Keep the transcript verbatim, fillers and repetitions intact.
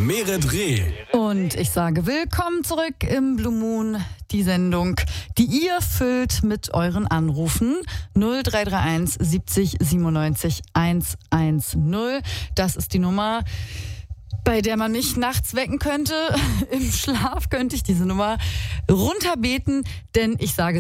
Meredreh. Und ich sage willkommen zurück im Blue Moon, die Sendung, die ihr füllt mit euren Anrufen. null drei drei eins siebzig siebenundneunzig hundertzehn. Das ist die Nummer, bei der man mich nachts wecken könnte. Im Schlaf könnte ich diese Nummer runterbeten, denn ich sage